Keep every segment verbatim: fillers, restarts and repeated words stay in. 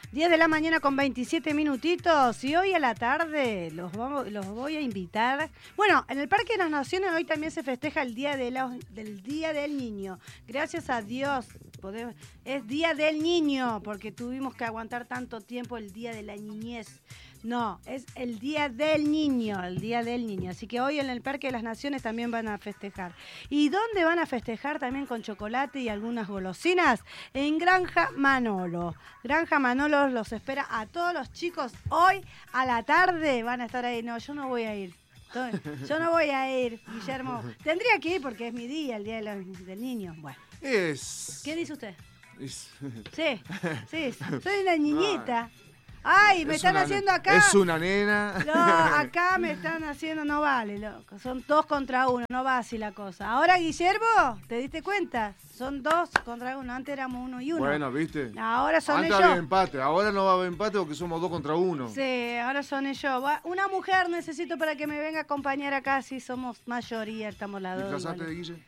diez de la mañana con veintisiete minutitos y hoy a la tarde los, vamos, los voy a invitar. Bueno, en el Parque de las Naciones hoy también se festeja el Día de la, del Día del Niño. Gracias a Dios, podemos, es Día del Niño, porque tuvimos que aguantar tanto tiempo el Día de la Niñez. No, es el Día del Niño, el Día del Niño. Así que hoy en el Parque de las Naciones también van a festejar. ¿Y dónde van a festejar? También con chocolate y algunas golosinas. En Granja Manolo. Granja Manolo los espera a todos los chicos. Hoy a la tarde van a estar ahí. No, yo no voy a ir. Yo no voy a ir, Guillermo. Tendría que ir porque es mi día, el Día de la, del Niño. Bueno. Es... ¿Qué dice usted? Es... Sí, sí, soy una niñita. Ay, me es están una, haciendo acá. Es una nena. No, acá me están haciendo, no vale, loco. Son dos contra uno, no va así la cosa. Ahora, Guillermo, ¿te diste cuenta? Son dos contra uno, antes éramos uno y uno. Bueno, ¿viste? Ahora son antes ellos. había empate, ahora no va a haber empate porque somos dos contra uno. Sí, ahora son ellos. Una mujer necesito para que me venga a acompañar acá, si somos mayoría, estamos las dos. ¿Disfrazaste de Guille?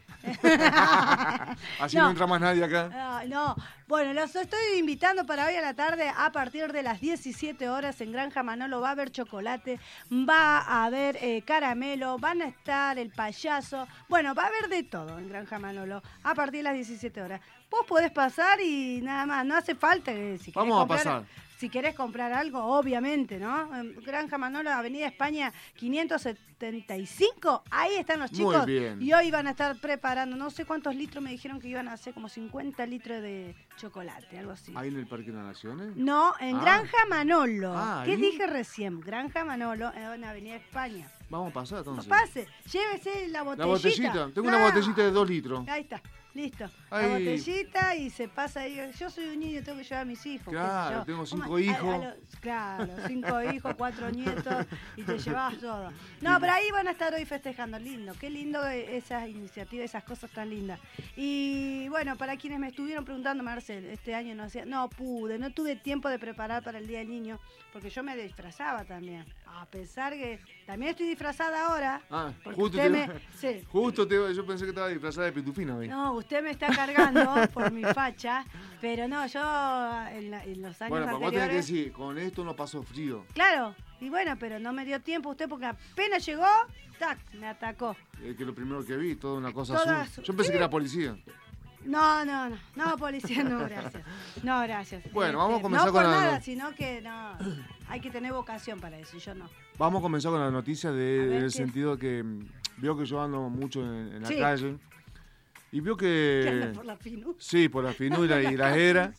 Así no. no entra más nadie acá. No, no, bueno, los estoy invitando para hoy a la tarde a partir de las diecisiete horas en Granja Manolo. Va a haber chocolate, va a haber eh, caramelo, van a estar el payaso. Bueno, va a haber de todo en Granja Manolo a partir de las diecisiete horas. Vos podés pasar y nada más, no hace falta que si querés Vamos a comprar, pasar. Si querés comprar algo, obviamente, ¿no? Granja Manolo, Avenida España quinientos setenta y cinco, ahí están los chicos. Muy bien. Y hoy van a estar preparando, no sé cuántos litros, me dijeron que iban a hacer como cincuenta litros de chocolate, algo así. ¿Ahí en el Parque de las Naciones? No, en ah. Granja Manolo. Ah, ¿Qué ¿ahí? dije recién? Granja Manolo, en Avenida España. Vamos a pasar entonces. No pase, llévese la botellita. La botellita, tengo no. una botellita de dos litros. Ahí está, listo. Ahí. La botellita y se pasa ahí. Yo soy un niño, tengo que llevar a mis hijos. Claro, yo. tengo cinco ¿Cómo? hijos. A, a los, claro, cinco hijos, cuatro nietos y te llevas todo. No, pero ahí van a estar hoy festejando. Lindo, qué lindo esas iniciativas, esas cosas tan lindas. Y bueno, para quienes me estuvieron preguntando, Marcel, este año no hacía, no pude, no tuve tiempo de preparar para el Día del Niño, porque yo me disfrazaba también. A pesar que también estoy disfrazada ahora. Ah, porque justo usted te, me, sí. justo te, yo pensé que estaba disfrazada de pitufina hoy. No, usted me está cargando por mi facha, pero no, yo en, la, en los años bueno, papá anteriores... tenés que decir, con esto no pasó frío. Claro, y bueno, pero no me dio tiempo usted porque apenas llegó, tac, me atacó. Es que lo primero que vi, toda una cosa Toda azul. azul. Yo pensé ¿Sí? que era policía. No, no, no, no, policía, no, gracias. No, gracias. Bueno, Este, vamos a comenzar no con por la- nada, sino que no, hay que tener vocación para eso, y yo no. Vamos a comenzar con la noticia de, A ver, en el ¿qué? sentido que mm, vio que yo ando mucho en, en la Sí. calle y vio ¿Qué que... anda por la Finu? Sí, por la finura y la era.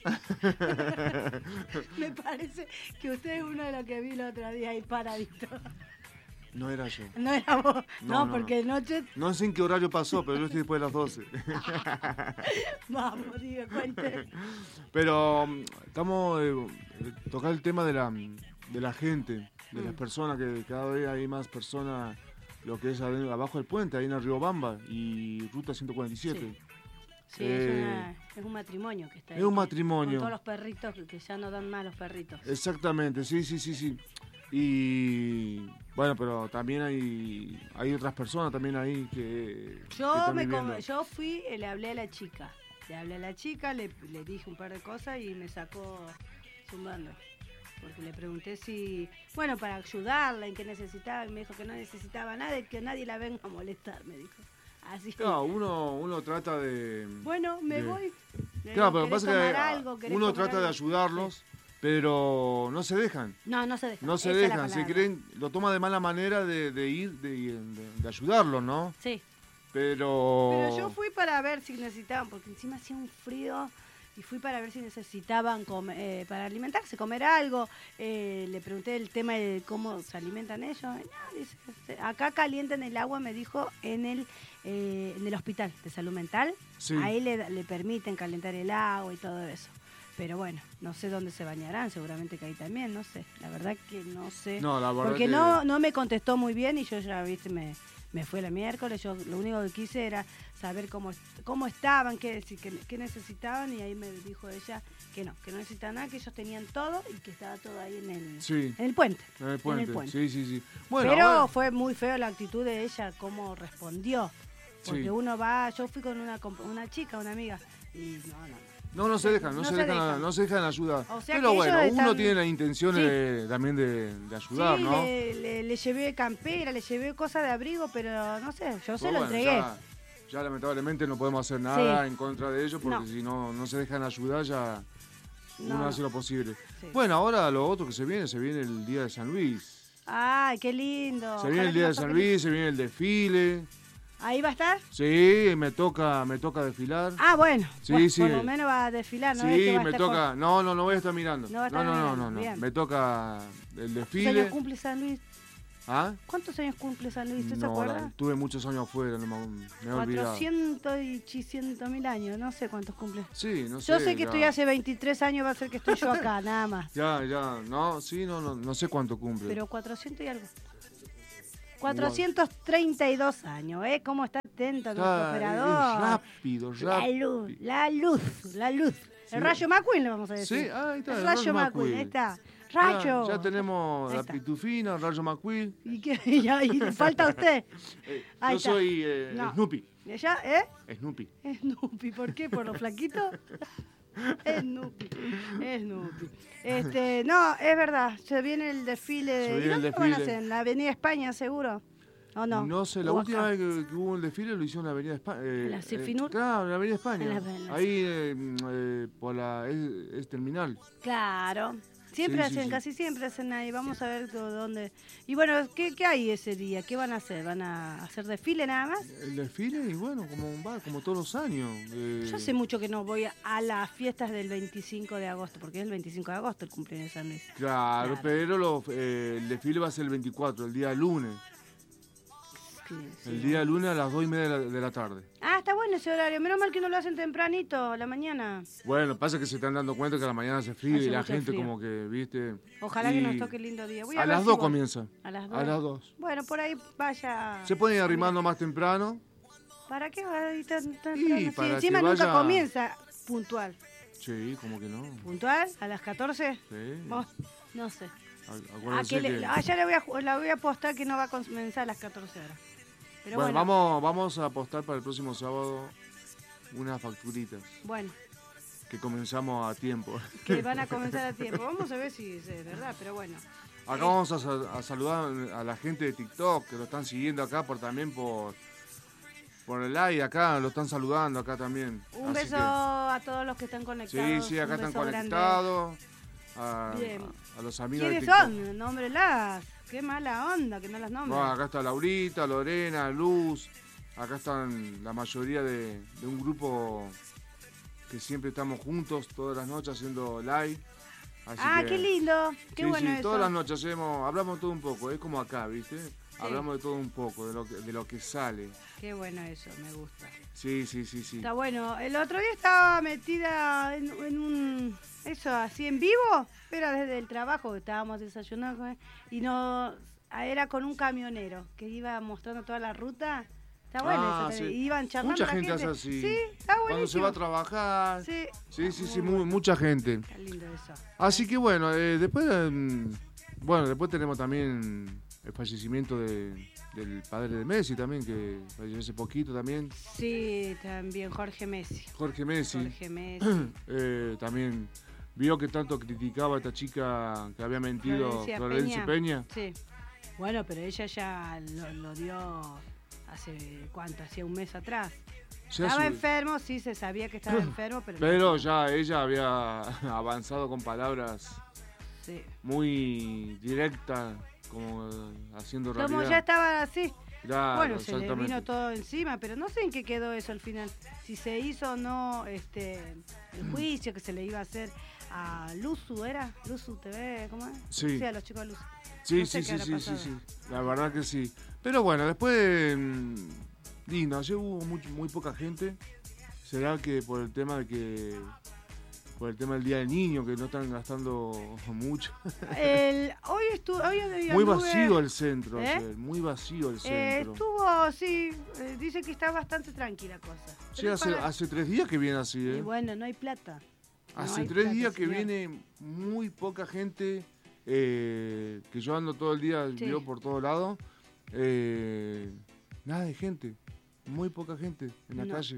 Me parece que usted es uno de los que vi el otro día ahí paradito. No era yo. No era vos, no, No, no, porque noche... No sé en qué horario pasó, pero yo estoy después de las doce. Vamos, diga, cuente. Pero mm, estamos eh, tocar el tema de la, de la gente, de las Mm. personas, que cada vez hay más personas, lo que es adentro- abajo del puente, ahí en el Río Bamba y Ruta ciento cuarenta y siete. Sí, Eh, es, una- es un matrimonio que está ahí. es un con- matrimonio. Con todos los perritos que, que ya no dan más los perritos. Exactamente, sí, sí, sí, sí. Y bueno, pero también hay hay otras personas también ahí que, que Yo están me viviendo. com- yo fui, eh, le hablé a la chica. Le hablé a la chica, le, le dije un par de cosas y me sacó zumbando. Porque le pregunté si, bueno, para ayudarla, en qué necesitaba, y me dijo que no necesitaba nada, que nadie la venga a molestar, me dijo. Así que, Claro, uno, uno trata de... bueno, me de- voy. Le Claro, digo, pero ¿querés pasa que tomar ah, algo? ¿Querés uno comer trata de algo? ayudarlos, pero no se dejan. No, no se dejan. No se esa es la dejan, se palabra. creen, lo toma de mala manera de, de ir, de, de, de ayudarlos, ¿no? Sí. Pero... Pero yo fui para ver si necesitaban, porque encima hacía un frío, y fui para ver si necesitaban comer, eh, para alimentarse, comer algo. Eh, le pregunté el tema de cómo se alimentan ellos. Y no, dice, "Se- acá calientan el agua", me dijo, en el eh, en el hospital de salud mental. Sí. Ahí le, le permiten calentar el agua y todo eso. Pero bueno, no sé dónde se bañarán, seguramente que ahí también, no sé. La verdad que no sé. No, la verdad Porque que- no, no me contestó muy bien y yo ya, viste, me, me fue el miércoles. Yo lo único que quise era saber cómo, cómo estaban, qué, si- qué, qué necesitaban, y ahí me dijo ella que no, que no necesitaban nada, que ellos tenían todo y que estaba todo ahí en el, Sí. en el puente. En el puente. En el puente. Sí, sí, sí. Bueno, Pero ahora- fue muy feo la actitud de ella, cómo respondió. Porque Sí. uno va, yo fui con una, comp- una chica, una amiga, y no, no, No, no se dejan, no, No se, se dejan, dejan. no se dejan ayudar. O sea Pero que bueno, ellos uno están- tiene la intención Sí. de- también de, de ayudar, sí, ¿no? le, le- le llevé campera, le llevé cosas de abrigo, pero no sé, yo se Pero lo bueno, entregué. Ya, ya lamentablemente no podemos hacer nada Sí. en contra de ellos porque No. si no, no se dejan ayudar ya No. uno hace lo posible. Sí. Bueno, ahora lo otro que se viene, se viene el Día de San Luis. Ay, qué lindo. Se viene Ojalá el que Día no de San toque- Luis, se viene el desfile. ¿Ahí va a estar? Sí, me toca, me toca desfilar. Ah, bueno. Sí, Bueno, sí. por lo menos va a desfilar, ¿no? es que Sí, va a me estar toca. con- No, no, no voy a estar mirando. No va a estar no, no, mirando, no, no, bien. Me toca el ¿Cuántos desfile. años cumple San Luis? ¿Ah? ¿Cuántos años cumple San Luis? ¿Usted se No, acuerda? la- tuve muchos años afuera, no me, me he olvidado. cuatrocientos y ochocientos mil años, no sé cuántos cumple. Sí, no sé. Yo sé que ya. estoy hace veintitrés años, va a ser que estoy yo acá, nada más. Ya, ya, no, sí, no, no, no sé cuánto cumple. Pero cuatrocientos y algo. cuatrocientos treinta y dos años, ¿eh? ¿Cómo está atento nuestro Está- operador? es rápido, La rápido. luz, la luz, la luz. Sí. El rayo McQueen le vamos a decir. Sí, ahí está, El el rayo Rayo McQueen, McQueen. ahí está. Ya- Rayo. Ya, tenemos Ahí la está. pitufina, el Rayo McQueen. ¿Y qué? Y ahí falta usted. Eh, Ahí yo está. soy eh, No. Snoopy. ¿Y ella, eh? Snoopy. Snoopy, ¿por qué? ¿Por lo flaquito? Snoopy, Snoopy. Este, no, es verdad, se viene el desfile. Se ¿Y viene el dónde lo van a desfile. hacer? ¿En la Avenida España, seguro? ¿O no? No sé, la ¿O última acá? vez que, que hubo el desfile lo hicieron en la Avenida España. Eh, ¿En la eh, Cifinur? claro, en la Avenida España. En la- en la- Ahí, eh, mm, eh, por la. Es, es terminal. Claro. Siempre Sí, sí, hacen, sí. casi siempre hacen ahí. Vamos a ver do- dónde. Y bueno, ¿qué, ¿qué hay ese día? ¿Qué van a hacer? ¿Van a hacer desfile nada más? El desfile, y bueno, como va, como todos los años. eh, Yo hace mucho que no voy a, a las fiestas del veinticinco de agosto, porque es el veinticinco de agosto el cumpleaños de San Luis. Claro, Claro. pero lo- eh, el desfile va a ser el veinticuatro, el día lunes. Sí, sí. El día lunes a las dos y media de la, de la tarde. Ah, está bueno ese horario. Menos mal que no lo hacen tempranito, a la mañana. Bueno, pasa que se están dando cuenta que a la mañana hace frío Hace y la mucho gente frío. como que, viste. Ojalá y que nos toque el lindo día. Voy a, a ver las si dos voy. comienza. A las dos. A las dos. Bueno, por ahí vaya. Se pueden ir arrimando más temprano. ¿Para qué va a ir tan, tan Y temprano? Si para encima que nunca vaya- comienza puntual. Sí, como que no. ¿Puntual? ¿A las catorce? Sí. Vos, no sé. A- ¿A acuérdense qué le- que- ah, ya le voy a, ju- la voy a apostar que no va a comenzar a las catorce horas. Pero bueno, bueno, Vamos, vamos a apostar para el próximo sábado unas facturitas bueno, que comenzamos a tiempo. que van a comenzar a tiempo. Vamos a ver si es eh, verdad, pero bueno. Acá vamos a, sa- a saludar a la gente de TikTok que lo están siguiendo acá por también por por el live acá, lo están saludando acá también. Un Así beso que- a todos los que están conectados. sí, sí, acá un están beso grande. conectados. A, Bien. a- a los amigos de ¿Quiénes TikTok. son? Nómbrelas. Qué mala onda que no las nombran. Bueno, acá está Laurita, Lorena, Luz. Acá están la mayoría de, de un grupo que siempre estamos juntos todas las noches haciendo live. Así Ah, que- qué lindo. Qué sí, bueno sí, eso. todas las noches hacemos, hablamos todo un poco, es como acá, ¿viste? Hablamos de todo un poco, de lo que, de lo que sale. Qué bueno eso, me gusta. Sí, sí, sí, sí. Está bueno. El otro día estaba metida en, en un... Eso, así en vivo. Era desde el trabajo, que estábamos desayunando con él, y no... Era con un camionero que iba mostrando toda la ruta. Está bueno Ah, eso. sí. Y iban charlando Mucha la gente hace así. Sí, está buenísimo. Cuando se va a trabajar. Sí, Sí, sí, está sí, muy muy- bueno. mucha gente. Está lindo eso. Así que bueno, eh, después, mm, bueno, después tenemos también el fallecimiento de, del padre de Messi también, que falleció hace poquito también. Sí, también Jorge Messi. Jorge Messi. Jorge Messi. Eh, también vio que tanto criticaba a esta chica que había mentido, Florencia Florencia Peña. Sí. Bueno, pero ella ya lo, lo dio hace, ¿cuánto? Hacía un mes atrás. Ya Estaba su- enfermo, sí, se sabía que estaba enfermo, pero... pero ya ella había avanzado con palabras Sí. muy directas, como eh, haciendo realidad. Como ya estaba así. Claro, Bueno, se le exactamente. vino todo encima, pero no sé en qué quedó eso al final. Si se hizo o no este, el juicio que se le iba a hacer a Luzu, ¿era? Luzu T V, ¿cómo es? Sí. Sí, a los chicos de Luzu. Sí, No sé sí, qué sí, habrá sí, sí, pasado. sí. La verdad que sí. Pero bueno, después, mm, lindo, ayer hubo muy, muy poca gente. ¿Será que por el tema de que, por el tema del Día del Niño, que no están gastando mucho? El, hoy estuvo, hoy anduve- Muy vacío el centro ¿Eh? ayer, muy vacío el Eh, centro. estuvo, sí, eh, dice que está bastante tranquila cosa. Sí, Pero hace, para- hace tres días que viene así, Y ¿eh? bueno, no hay plata. No Hace hay tres plata, días que señor. viene muy poca gente, eh, que yo ando todo el día, Sí. veo por todos lados. eh, nada de gente, muy poca gente en la No. calle.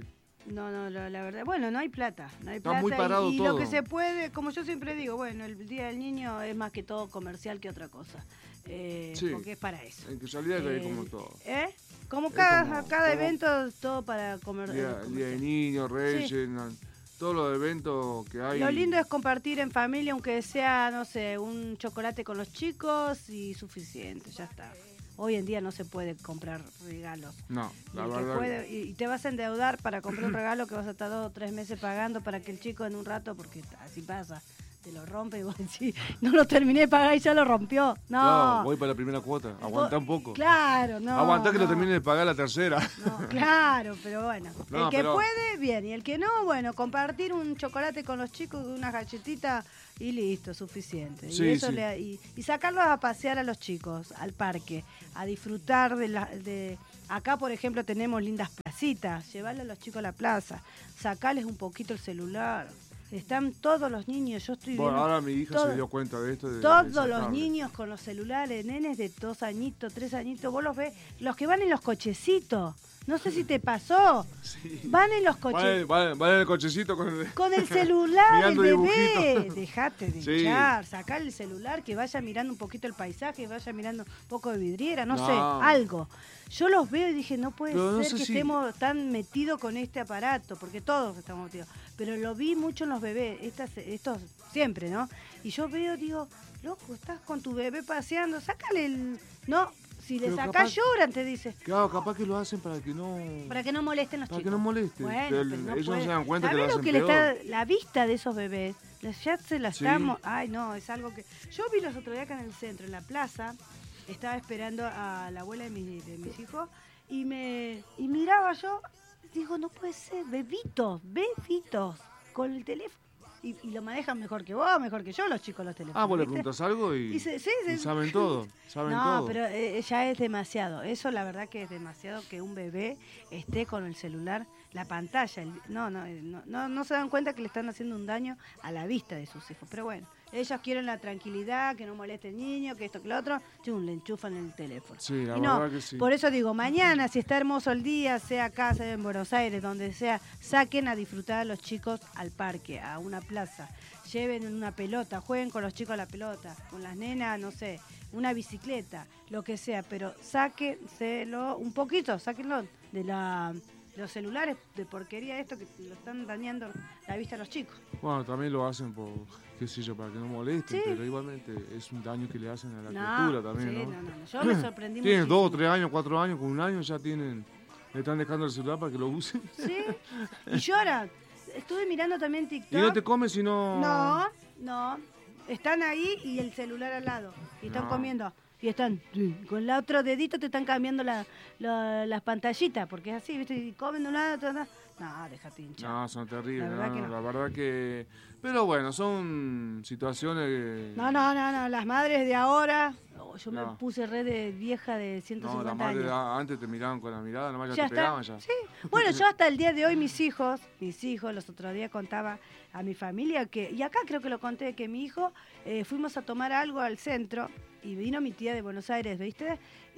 No, no, la, la verdad, bueno, no hay plata, no hay Está plata muy parado y, y todo. lo que se puede, como yo siempre digo, bueno, el Día del Niño es más que todo comercial que otra cosa, eh, Sí. porque es para eso. En que realidad Eh, es como todo. ¿Eh? Como Es cada, como- cada como- evento, todo para comer. Día, eh, Día de comercial. Niños, Reyes, na- todos los eventos que hay. Lo lindo es compartir en familia, aunque sea, no sé, un chocolate con los chicos y suficiente, ya está. Hoy en día no se puede comprar regalos. No, Y, la el que verdad. puede- y y te vas a endeudar para comprar un regalo que vas a estar dos o tres meses pagando para que el chico en un rato, porque así pasa, te lo rompe y vos decís, no lo terminé de pagar y ya lo rompió. No, No, voy para la primera cuota. Aguantá un poco. Claro, no. Aguantá que no. lo termine de pagar la tercera. No, claro, pero bueno. No, el que pero- puede, bien. Y el que no, bueno, compartir un chocolate con los chicos, unas galletitas y listo, suficiente. Sí, y, eso sí. le- y, y sacarlos a pasear a los chicos, al parque, a disfrutar de la... De, acá, por ejemplo, tenemos lindas placitas. Llevarle a los chicos a la plaza, sacarles un poquito el celular. Están todos los niños, yo estoy Bueno, viendo... ahora mi hija todo- se dio cuenta de esto. De, de Todos los sacarle. niños con los celulares, nenes de dos añitos, tres añitos, vos los ves, los que van en los cochecitos, no sé si te pasó, Sí. van en los Van, coches van- van en el cochecito con el... con el celular, el Mirando bebé, dibujitos. dejate de Sí. hinchar, sacar el celular, que vaya mirando un poquito el paisaje, vaya mirando un poco de vidriera, no, No. sé, algo. Yo los veo y dije, no puede Pero no ser sé que si- estemos tan metidos con este aparato, porque todos estamos metidos. Pero lo vi mucho en los bebés, estas, estos siempre, ¿no? Y yo veo, digo, loco, estás con tu bebé paseando, sácale el... No, si le Pero sacás capaz- lloran, te dice. Claro, capaz que lo hacen para que no... Para que no molesten los Para que chicos. no molesten. Bueno, Que el- pero no ellos no puede. se dan cuenta que ¿Sabés lo lo hacen que le peor? está la vista de esos bebés? Les- Ya se la Sí. estamos... Ay, no, es algo que... Yo vi los otros días acá en el centro, en la plaza, estaba esperando a la abuela de, mi- de mis hijos y me y miraba yo, digo, no puede ser, bebitos, bebitos, con el teléfono. Y, y lo manejan mejor que vos, mejor que yo, los chicos, los teléfonos. Ah, vos le ¿viste? preguntás algo y, Y se- sí, y se- saben todo. Saben No, todo. pero eh, ya es demasiado. Eso la verdad que es demasiado que un bebé esté con el celular, la pantalla. el- no, no, eh, no, no, no se dan cuenta que le están haciendo un daño a la vista de sus hijos. Pero bueno, ellos quieren la tranquilidad, que no moleste el niño, que esto, que lo otro. Chum, le enchufan el teléfono. Sí, la Y no, verdad que sí. por eso digo, mañana, si está hermoso el día, sea acá, sea en Buenos Aires, donde sea, saquen a disfrutar a los chicos al parque, a una plaza. Lleven una pelota, jueguen con los chicos a la pelota, con las nenas, no sé, una bicicleta, lo que sea, pero sáquenselo un poquito, sáquenlo de la de los celulares de porquería esto que lo están dañando la vista a los chicos. Bueno, también lo hacen por, qué sé yo, para que no molesten, Sí. pero igualmente es un daño que le hacen a la No, criatura también, sí, ¿no? no, no, no, yo me sorprendí Tienen muchísimo. dos, tres años, cuatro años, con un año ya tienen, le están dejando el celular para que lo usen. Sí, y lloran. Estuve mirando también TikTok. Y no te comes si no... No, no. Están ahí y el celular al lado. Y están No. comiendo. Y están sí, con el otro dedito te están cambiando la, la- las pantallitas, porque es así, ¿viste? Y comen de un lado, otro lado. No, déjate hinchar. No, son terribles, La verdad no, que no, no. la verdad que... Pero bueno, son situaciones que... No, no, no, no. Las madres de ahora. oh, yo me No. puse re de vieja de ciento No, la cincuenta madre años. a- antes te miraban con la mirada, nomás ya, Ya te está. pegaban ya. Sí. Bueno, yo hasta el día de hoy mis hijos, mis hijos, los otros días contaba a mi familia que, y acá creo que lo conté, que mi hijo eh, fuimos a tomar algo al centro y vino mi tía de Buenos Aires, ¿viste?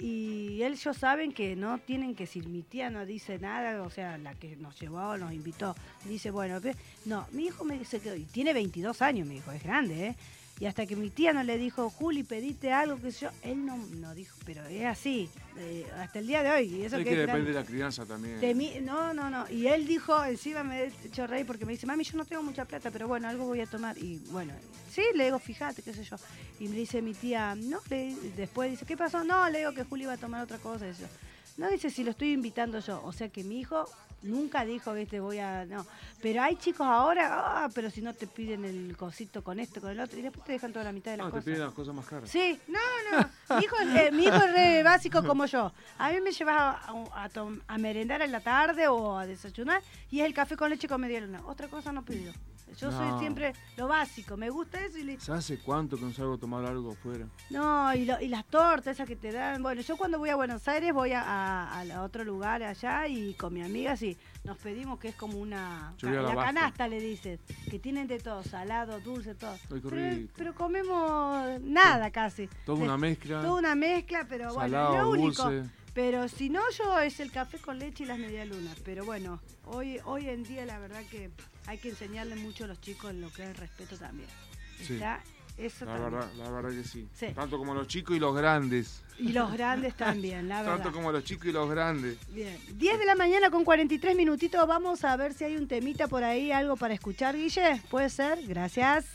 Y ellos saben que no tienen que, si mi tía no dice nada, o sea, la que nos llevó, nos invitó, dice, bueno, pe- no, mi hijo me dice que, y tiene veintidós años, mi hijo, es grande, ¿eh? Y hasta que mi tía no le dijo, Juli, pedite algo, que yo, él no, no dijo, pero es así, eh, hasta el día de hoy. Y eso Es que que es depende grande. de la crianza también. De mí- no, no, no. Y él dijo, encima me he hecho reír porque me dice, mami, yo no tengo mucha plata, pero bueno, algo voy a tomar. Y bueno, sí, le digo, fíjate, qué sé yo. Y me dice mi tía, no, le, después dice, ¿qué pasó? No, le digo que Juli va a tomar otra cosa. Y yo, no, dice, si lo estoy invitando yo. O sea que mi hijo nunca dijo, viste, voy a... No. Pero hay chicos ahora, ah, pero si no te piden el cosito con esto, con el otro, y después te dejan toda la mitad de las No, te cosas. piden las cosas más caras. Sí, no, no. Mi hijo, es- eh, mi hijo es re básico como yo. A mí me llevas a, a- a tom- a merendar en la tarde o a desayunar y es el café con leche con media luna. Otra cosa no pido. Yo No. soy siempre lo básico. Me gusta eso y listo. ¿Sabes hace cuánto que no salgo a tomar algo afuera? No, y, lo- y las tortas esas que te dan. Bueno, yo cuando voy a Buenos Aires voy a, a- a otro lugar allá y con mi amiga sí, nos pedimos que es como una... Yo voy a la la Basco. canasta le dices, que tienen de todo, salado, dulce, todo. Ay, qué Pero, rico. pero comemos nada casi. Toda De- una mezcla. Toda una mezcla, pero bueno, Salado, lo único, dulce. Pero si no, yo es el café con leche y las medialunas. Pero bueno, hoy hoy en día la verdad que hay que enseñarle mucho a los chicos en lo que es el respeto también. Sí. Está eso La también. verdad, la verdad que sí. Sí. Tanto como los chicos y los grandes. Y los grandes también, la verdad. Tanto como los chicos y los grandes. Bien, diez de la mañana con cuarenta y tres minutitos. Vamos a ver si hay un temita por ahí, algo para escuchar, Guille. ¿Puede ser? Gracias.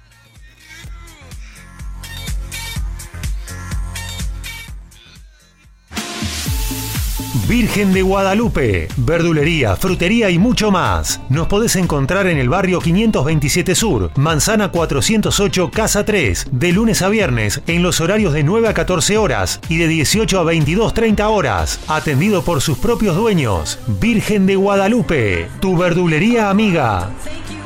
Virgen de Guadalupe, verdulería, frutería y mucho más. Nos podés encontrar en el barrio quinientos veintisiete Sur, Manzana cuatrocientos ocho, Casa tres, de lunes a viernes en los horarios de nueve a catorce horas y de dieciocho a veintidós treinta horas. Atendido por sus propios dueños. Virgen de Guadalupe, tu verdulería amiga.